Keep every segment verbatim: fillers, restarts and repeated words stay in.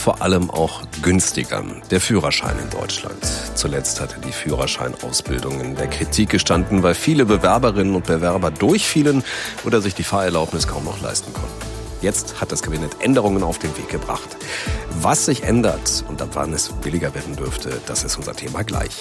vor allem auch günstiger. Der Führerschein in Deutschland. Zuletzt hatte die Führerscheinausbildung in der Kritik gestanden, weil viele Bewerberinnen und Bewerber durchfielen oder sich die Fahrerlaubnis kaum noch leisten konnten. Jetzt hat das Kabinett Änderungen auf den Weg gebracht. Was sich ändert und ab wann es billiger werden dürfte, das ist unser Thema gleich.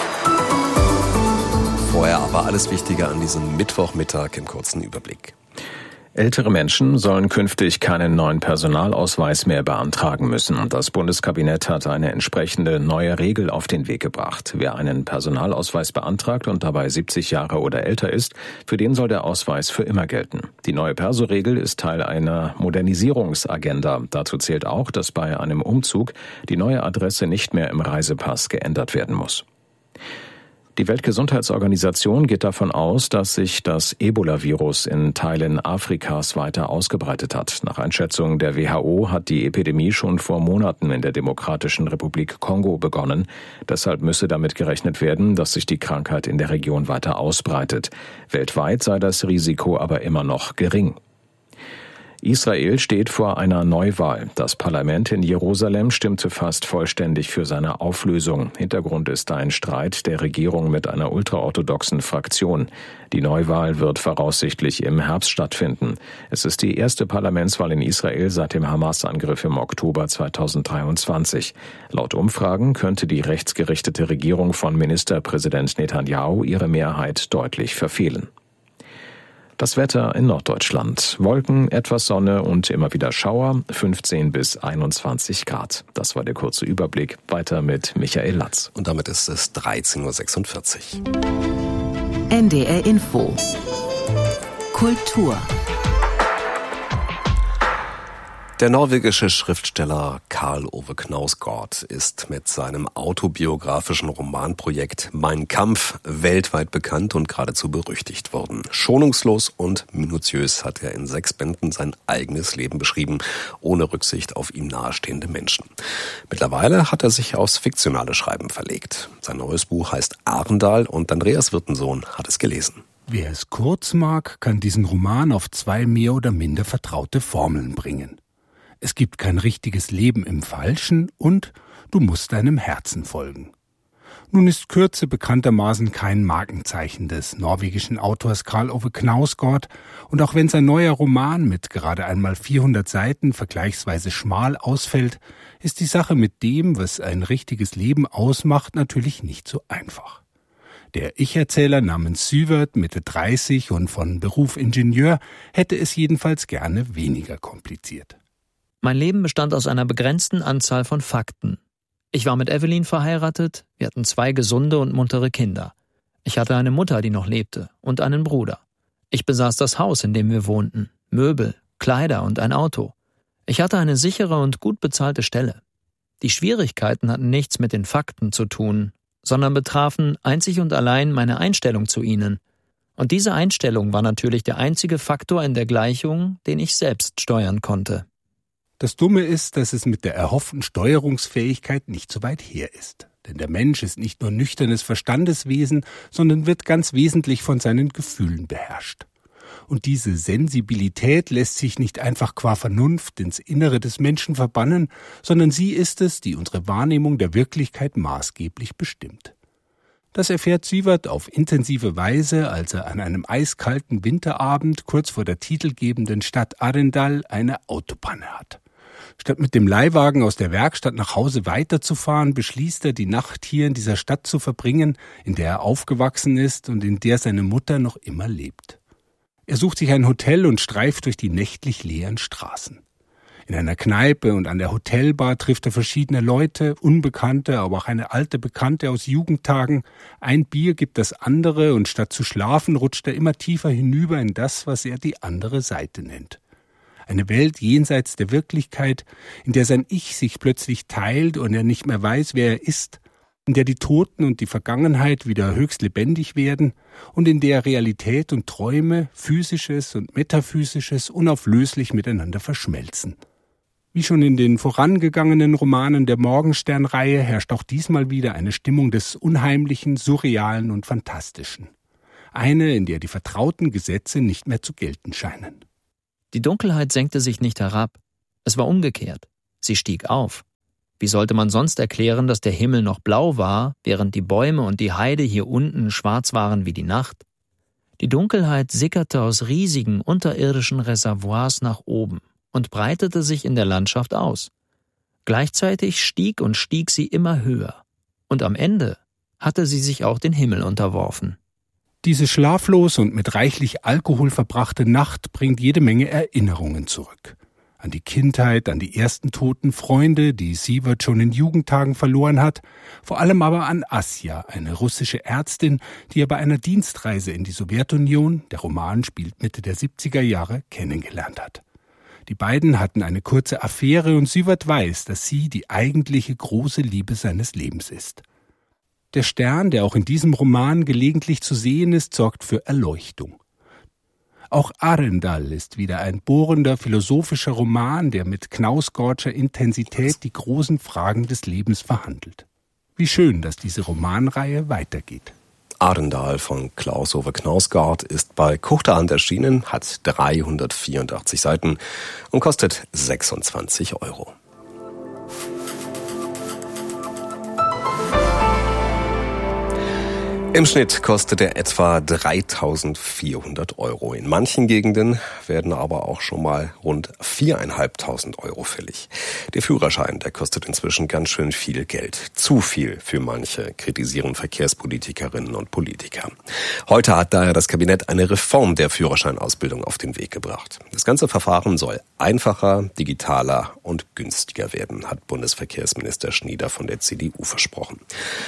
Vorher aber alles Wichtige an diesem Mittwochmittag im kurzen Überblick. Ältere Menschen sollen künftig keinen neuen Personalausweis mehr beantragen müssen. Das Bundeskabinett hat eine entsprechende neue Regel auf den Weg gebracht. Wer einen Personalausweis beantragt und dabei siebzig Jahre oder älter ist, für den soll der Ausweis für immer gelten. Die neue Perso-Regel ist Teil einer Modernisierungsagenda. Dazu zählt auch, dass bei einem Umzug die neue Adresse nicht mehr im Reisepass geändert werden muss. Die Weltgesundheitsorganisation geht davon aus, dass sich das Ebola-Virus in Teilen Afrikas weiter ausgebreitet hat. Nach Einschätzung der W H O hat die Epidemie schon vor Monaten in der Demokratischen Republik Kongo begonnen. Deshalb müsse damit gerechnet werden, dass sich die Krankheit in der Region weiter ausbreitet. Weltweit sei das Risiko aber immer noch gering. Israel steht vor einer Neuwahl. Das Parlament in Jerusalem stimmte fast vollständig für seine Auflösung. Hintergrund ist ein Streit der Regierung mit einer ultraorthodoxen Fraktion. Die Neuwahl wird voraussichtlich im Herbst stattfinden. Es ist die erste Parlamentswahl in Israel seit dem Hamas-Angriff im Oktober zweitausenddreiundzwanzig. Laut Umfragen könnte die rechtsgerichtete Regierung von Ministerpräsident Netanyahu ihre Mehrheit deutlich verfehlen. Das Wetter in Norddeutschland. Wolken, etwas Sonne und immer wieder Schauer, fünfzehn bis einundzwanzig Grad. Das war der kurze Überblick. Weiter mit Michael Latz. Und damit ist es dreizehn Uhr sechsundvierzig. N D R Info. Kultur. Der norwegische Schriftsteller Karl Ove Knausgård ist mit seinem autobiografischen Romanprojekt Mein Kampf weltweit bekannt und geradezu berüchtigt worden. Schonungslos und minutiös hat er in sechs Bänden sein eigenes Leben beschrieben, ohne Rücksicht auf ihm nahestehende Menschen. Mittlerweile hat er sich aufs fiktionale Schreiben verlegt. Sein neues Buch heißt Arendal und Andreas Wirtensohn hat es gelesen. Wer es kurz mag, kann diesen Roman auf zwei mehr oder minder vertraute Formeln bringen. Es gibt kein richtiges Leben im Falschen und du musst deinem Herzen folgen. Nun ist Kürze bekanntermaßen kein Markenzeichen des norwegischen Autors Karl Ove Knausgård und auch wenn sein neuer Roman mit gerade einmal vierhundert Seiten vergleichsweise schmal ausfällt, ist die Sache mit dem, was ein richtiges Leben ausmacht, natürlich nicht so einfach. Der Ich-Erzähler namens Syvert, Mitte dreißig und von Beruf Ingenieur, hätte es jedenfalls gerne weniger kompliziert. Mein Leben bestand aus einer begrenzten Anzahl von Fakten. Ich war mit Evelyn verheiratet, wir hatten zwei gesunde und muntere Kinder. Ich hatte eine Mutter, die noch lebte, und einen Bruder. Ich besaß das Haus, in dem wir wohnten, Möbel, Kleider und ein Auto. Ich hatte eine sichere und gut bezahlte Stelle. Die Schwierigkeiten hatten nichts mit den Fakten zu tun, sondern betrafen einzig und allein meine Einstellung zu ihnen. Und diese Einstellung war natürlich der einzige Faktor in der Gleichung, den ich selbst steuern konnte. Das Dumme ist, dass es mit der erhofften Steuerungsfähigkeit nicht so weit her ist. Denn der Mensch ist nicht nur nüchternes Verstandeswesen, sondern wird ganz wesentlich von seinen Gefühlen beherrscht. Und diese Sensibilität lässt sich nicht einfach qua Vernunft ins Innere des Menschen verbannen, sondern sie ist es, die unsere Wahrnehmung der Wirklichkeit maßgeblich bestimmt. Das erfährt Syvert auf intensive Weise, als er an einem eiskalten Winterabend kurz vor der titelgebenden Stadt Arendal eine Autopanne hat. Statt mit dem Leihwagen aus der Werkstatt nach Hause weiterzufahren, beschließt er, die Nacht hier in dieser Stadt zu verbringen, in der er aufgewachsen ist und in der seine Mutter noch immer lebt. Er sucht sich ein Hotel und streift durch die nächtlich leeren Straßen. In einer Kneipe und an der Hotelbar trifft er verschiedene Leute, Unbekannte, aber auch eine alte Bekannte aus Jugendtagen. Ein Bier gibt das andere und statt zu schlafen rutscht er immer tiefer hinüber in das, was er die andere Seite nennt. Eine Welt jenseits der Wirklichkeit, in der sein Ich sich plötzlich teilt und er nicht mehr weiß, wer er ist, in der die Toten und die Vergangenheit wieder höchst lebendig werden und in der Realität und Träume, Physisches und Metaphysisches unauflöslich miteinander verschmelzen. Wie schon in den vorangegangenen Romanen der Morgenstern-Reihe herrscht auch diesmal wieder eine Stimmung des Unheimlichen, Surrealen und Fantastischen. Eine, in der die vertrauten Gesetze nicht mehr zu gelten scheinen. Die Dunkelheit senkte sich nicht herab. Es war umgekehrt. Sie stieg auf. Wie sollte man sonst erklären, dass der Himmel noch blau war, während die Bäume und die Heide hier unten schwarz waren wie die Nacht? Die Dunkelheit sickerte aus riesigen unterirdischen Reservoirs nach oben und breitete sich in der Landschaft aus. Gleichzeitig stieg und stieg sie immer höher. Und am Ende hatte sie sich auch den Himmel unterworfen. Diese schlaflos und mit reichlich Alkohol verbrachte Nacht bringt jede Menge Erinnerungen zurück. An die Kindheit, an die ersten toten Freunde, die Sievert schon in Jugendtagen verloren hat, vor allem aber an Asja, eine russische Ärztin, die er bei einer Dienstreise in die Sowjetunion, der Roman spielt Mitte der siebziger Jahre, kennengelernt hat. Die beiden hatten eine kurze Affäre und Sievert weiß, dass sie die eigentliche große Liebe seines Lebens ist. Der Stern, der auch in diesem Roman gelegentlich zu sehen ist, sorgt für Erleuchtung. Auch Arendal ist wieder ein bohrender, philosophischer Roman, der mit Knausgårdscher Intensität die großen Fragen des Lebens verhandelt. Wie schön, dass diese Romanreihe weitergeht. Arendal von Klaus Ove Knausgård ist bei Kuchterhand erschienen, hat dreihundertvierundachtzig Seiten und kostet sechsundzwanzig Euro. Im Schnitt kostet er etwa dreitausendvierhundert Euro. In manchen Gegenden werden aber auch schon mal rund viertausendfünfhundert Euro fällig. Der Führerschein, der kostet inzwischen ganz schön viel Geld. Zu viel für manche, kritisieren Verkehrspolitikerinnen und Politiker. Heute hat daher das Kabinett eine Reform der Führerscheinausbildung auf den Weg gebracht. Das ganze Verfahren soll einfacher, digitaler und günstiger werden, hat Bundesverkehrsminister Schnieder von der C D U versprochen.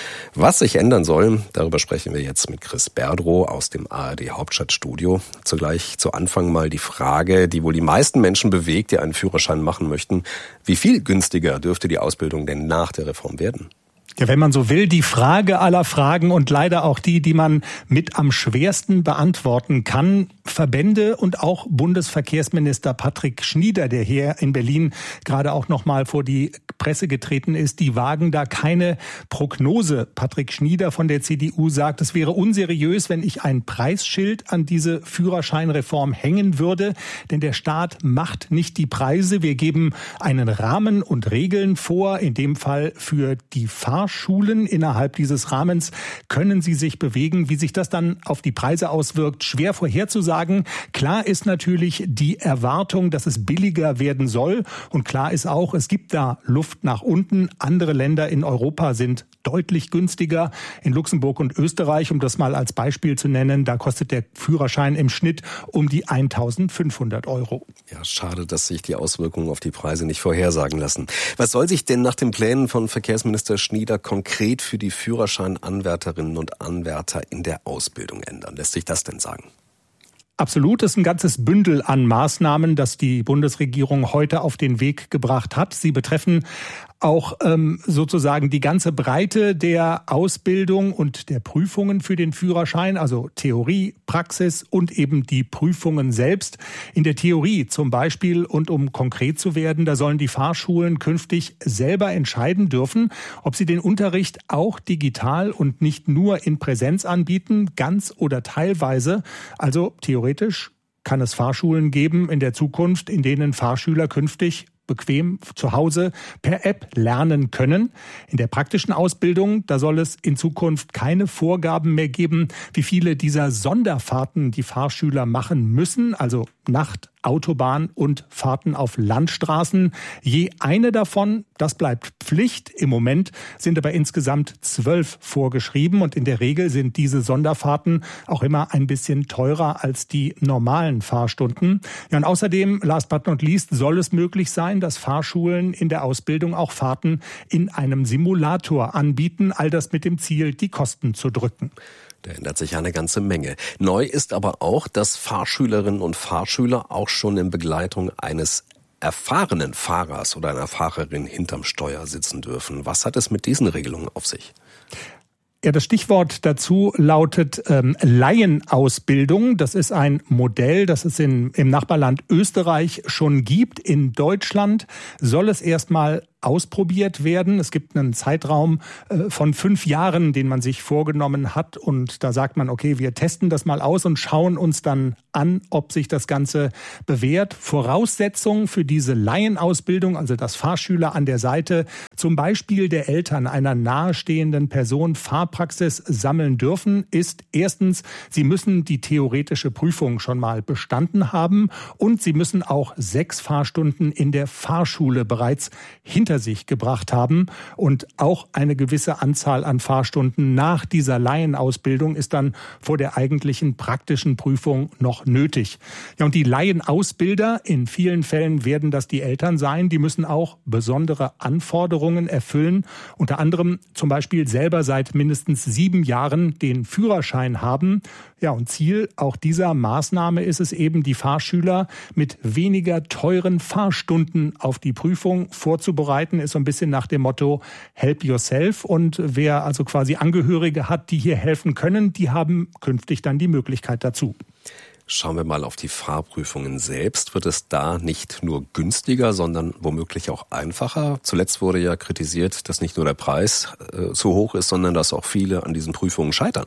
Was sich ändern soll, darüber sprechen wir jetzt mit Chris Berdrow aus dem A R D Hauptstadtstudio. Zugleich zu Anfang mal die Frage, die wohl die meisten Menschen bewegt, die einen Führerschein machen möchten. Wie viel günstiger dürfte die Ausbildung denn nach der Reform werden? Ja, wenn man so will, die Frage aller Fragen und leider auch die, die man mit am schwersten beantworten kann. Verbände und auch Bundesverkehrsminister Patrick Schnieder, der hier in Berlin gerade auch noch mal vor die Presse getreten ist, die wagen da keine Prognose. Patrick Schnieder von der C D U sagt, es wäre unseriös, wenn ich ein Preisschild an diese Führerscheinreform hängen würde, denn der Staat macht nicht die Preise. Wir geben einen Rahmen und Regeln vor, in dem Fall für die Fahrschulen. Innerhalb dieses Rahmens können sie sich bewegen. Wie sich das dann auf die Preise auswirkt, schwer vorherzusagen. Klar ist natürlich die Erwartung, dass es billiger werden soll. Und klar ist auch, es gibt da Luft nach unten. Andere Länder in Europa sind deutlich günstiger. In Luxemburg und Österreich, um das mal als Beispiel zu nennen, da kostet der Führerschein im Schnitt um die eintausendfünfhundert Euro. Ja, schade, dass sich die Auswirkungen auf die Preise nicht vorhersagen lassen. Was soll sich denn nach den Plänen von Verkehrsminister Schnieder konkret für die Führerscheinanwärterinnen und Anwärter in der Ausbildung ändern? Lässt sich das denn sagen? Absolut, es ist ein ganzes Bündel an Maßnahmen, das die Bundesregierung heute auf den Weg gebracht hat. Sie betreffen auch ähm, sozusagen die ganze Breite der Ausbildung und der Prüfungen für den Führerschein, also Theorie, Praxis und eben die Prüfungen selbst. In der Theorie zum Beispiel, und um konkret zu werden, da sollen die Fahrschulen künftig selber entscheiden dürfen, ob sie den Unterricht auch digital und nicht nur in Präsenz anbieten, ganz oder teilweise. Also theoretisch kann es Fahrschulen geben in der Zukunft, in denen Fahrschüler künftig bequem zu Hause per App lernen können. In der praktischen Ausbildung, da soll es in Zukunft keine Vorgaben mehr geben, wie viele dieser Sonderfahrten die Fahrschüler machen müssen, also Nacht, Autobahn und Fahrten auf Landstraßen. Je eine davon, das bleibt Pflicht. Im Moment sind aber insgesamt zwölf vorgeschrieben und in der Regel sind diese Sonderfahrten auch immer ein bisschen teurer als die normalen Fahrstunden. Ja, und außerdem, last but not least, soll es möglich sein, dass Fahrschulen in der Ausbildung auch Fahrten in einem Simulator anbieten. All das mit dem Ziel, die Kosten zu drücken. Da ändert sich eine ganze Menge. Neu ist aber auch, dass Fahrschülerinnen und Fahrschüler auch schon in Begleitung eines erfahrenen Fahrers oder einer Fahrerin hinterm Steuer sitzen dürfen. Was hat es mit diesen Regelungen auf sich? Ja, das Stichwort dazu lautet ähm, Laienausbildung. Das ist ein Modell, das es in, im Nachbarland Österreich schon gibt. In Deutschland soll es erstmal ausprobiert werden. Es gibt einen Zeitraum von fünf Jahren, den man sich vorgenommen hat. Und da sagt man, okay, wir testen das mal aus und schauen uns dann an, ob sich das Ganze bewährt. Voraussetzung für diese Laienausbildung, also dass Fahrschüler an der Seite zum Beispiel der Eltern einer nahestehenden Person Fahrpraxis sammeln dürfen, ist erstens, sie müssen die theoretische Prüfung schon mal bestanden haben und sie müssen auch sechs Fahrstunden in der Fahrschule bereits hinter sich gebracht haben. Und auch eine gewisse Anzahl an Fahrstunden nach dieser Laienausbildung ist dann vor der eigentlichen praktischen Prüfung noch nötig. Ja, und die Laienausbilder, in vielen Fällen werden das die Eltern sein, die müssen auch besondere Anforderungen erfüllen. Unter anderem zum Beispiel selber seit mindestens sieben Jahren den Führerschein haben. Ja, und Ziel auch dieser Maßnahme ist es eben, die Fahrschüler mit weniger teuren Fahrstunden auf die Prüfung vorzubereiten, ist so ein bisschen nach dem Motto Help yourself. Und wer also quasi Angehörige hat, die hier helfen können, die haben künftig dann die Möglichkeit dazu. Schauen wir mal auf die Fahrprüfungen selbst. Wird es da nicht nur günstiger, sondern womöglich auch einfacher? Zuletzt wurde ja kritisiert, dass nicht nur der Preis äh, zu hoch ist, sondern dass auch viele an diesen Prüfungen scheitern.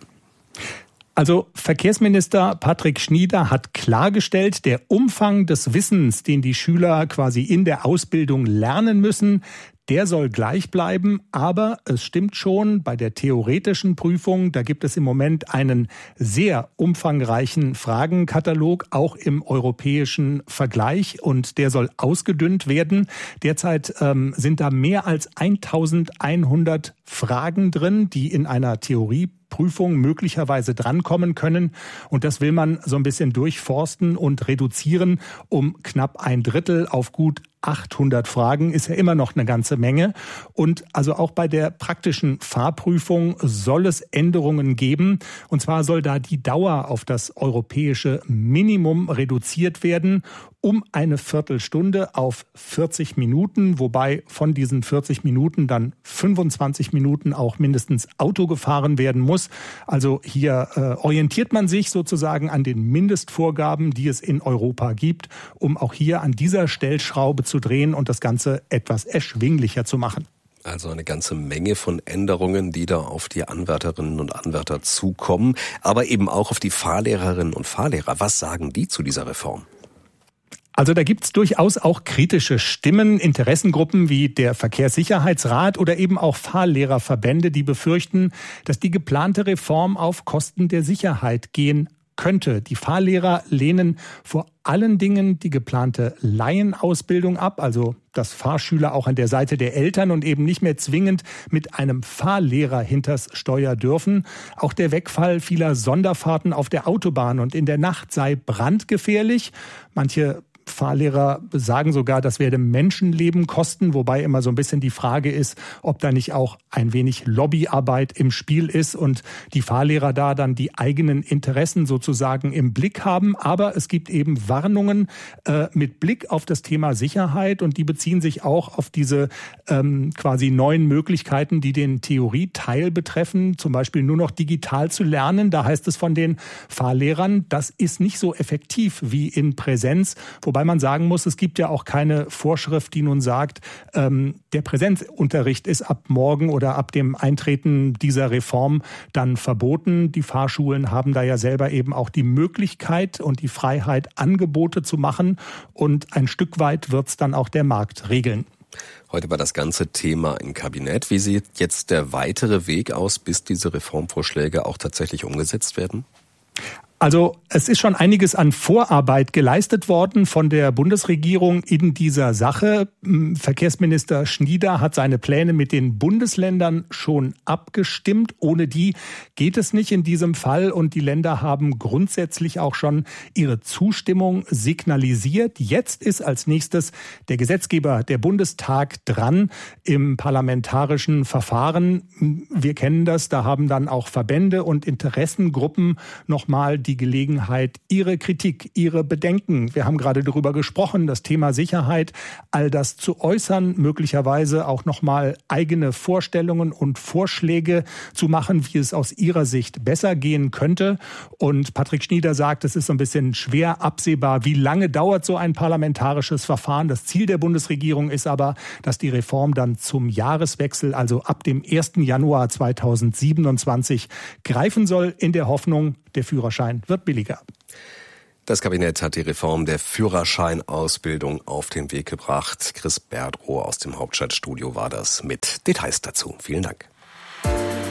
Also Verkehrsminister Patrick Schnieder hat klargestellt, der Umfang des Wissens, den die Schüler quasi in der Ausbildung lernen müssen, der soll gleich bleiben, aber es stimmt schon, bei der theoretischen Prüfung, da gibt es im Moment einen sehr umfangreichen Fragenkatalog, auch im europäischen Vergleich, und der soll ausgedünnt werden. Derzeit ähm, sind da mehr als eintausendeinhundert Fragen drin, die in einer Theorieprüfung möglicherweise drankommen können. Und das will man so ein bisschen durchforsten und reduzieren um knapp ein Drittel auf gut achthundert Fragen, ist ja immer noch eine ganze Menge. Und also auch bei der praktischen Fahrprüfung soll es Änderungen geben. Und zwar soll da die Dauer auf das europäische Minimum reduziert werden um eine Viertelstunde auf vierzig Minuten, wobei von diesen vierzig Minuten dann fünfundzwanzig Minuten auch mindestens Auto gefahren werden muss. Also hier äh, orientiert man sich sozusagen an den Mindestvorgaben, die es in Europa gibt, um auch hier an dieser Stellschraube zu drehen und das Ganze etwas erschwinglicher zu machen. Also eine ganze Menge von Änderungen, die da auf die Anwärterinnen und Anwärter zukommen, aber eben auch auf die Fahrlehrerinnen und Fahrlehrer. Was sagen die zu dieser Reform? Also da gibt's durchaus auch kritische Stimmen, Interessengruppen wie der Verkehrssicherheitsrat oder eben auch Fahrlehrerverbände, die befürchten, dass die geplante Reform auf Kosten der Sicherheit gehen könnte. Die Fahrlehrer lehnen vor allen Dingen die geplante Laienausbildung ab, also dass Fahrschüler auch an der Seite der Eltern und eben nicht mehr zwingend mit einem Fahrlehrer hinters Steuer dürfen. Auch der Wegfall vieler Sonderfahrten auf der Autobahn und in der Nacht sei brandgefährlich. Manche Fahrlehrer sagen sogar, das werde Menschenleben kosten, wobei immer so ein bisschen die Frage ist, ob da nicht auch ein wenig Lobbyarbeit im Spiel ist und die Fahrlehrer da dann die eigenen Interessen sozusagen im Blick haben. Aber es gibt eben Warnungen äh, mit Blick auf das Thema Sicherheit und die beziehen sich auch auf diese ähm, quasi neuen Möglichkeiten, die den Theorieteil betreffen, zum Beispiel nur noch digital zu lernen. Da heißt es von den Fahrlehrern, das ist nicht so effektiv wie in Präsenz, wobei man sagen muss, es gibt ja auch keine Vorschrift, die nun sagt, ähm, der Präsenzunterricht ist ab morgen oder ab dem Eintreten dieser Reform dann verboten. Die Fahrschulen haben da ja selber eben auch die Möglichkeit und die Freiheit, Angebote zu machen. Und ein Stück weit wird es dann auch der Markt regeln. Heute war das ganze Thema im Kabinett. Wie sieht jetzt der weitere Weg aus, bis diese Reformvorschläge auch tatsächlich umgesetzt werden? Also es ist schon einiges an Vorarbeit geleistet worden von der Bundesregierung in dieser Sache. Verkehrsminister Schnieder hat seine Pläne mit den Bundesländern schon abgestimmt. Ohne die geht es nicht in diesem Fall. Und die Länder haben grundsätzlich auch schon ihre Zustimmung signalisiert. Jetzt ist als nächstes der Gesetzgeber, der Bundestag, dran im parlamentarischen Verfahren. Wir kennen das, da haben dann auch Verbände und Interessengruppen nochmal die die Gelegenheit, Ihre Kritik, Ihre Bedenken, wir haben gerade darüber gesprochen, das Thema Sicherheit, all das zu äußern, möglicherweise auch nochmal eigene Vorstellungen und Vorschläge zu machen, wie es aus Ihrer Sicht besser gehen könnte. Und Patrick Schnieder sagt, es ist so ein bisschen schwer absehbar, wie lange dauert so ein parlamentarisches Verfahren. Das Ziel der Bundesregierung ist aber, dass die Reform dann zum Jahreswechsel, also ab dem ersten Januar zweitausendsiebenundzwanzig, greifen soll, in der Hoffnung, der Führerschein wird billiger. Das Kabinett hat die Reform der Führerscheinausbildung auf den Weg gebracht. Chris Berdroh aus dem Hauptstadtstudio war das mit Details dazu. Vielen Dank.